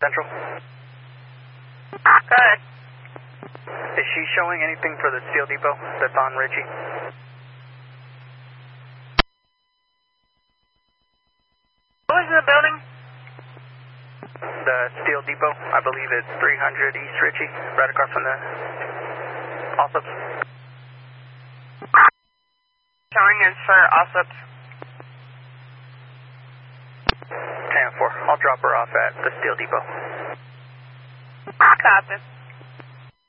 Central. Good. Is she showing anything for the steel depot that's on Ritchie? Who is in the building? The steel depot, I believe it's 300 East Ritchie, right across from the Alsops. Showing is for Alsops. 10-4. I'll drop her off at the steel depot. Copy.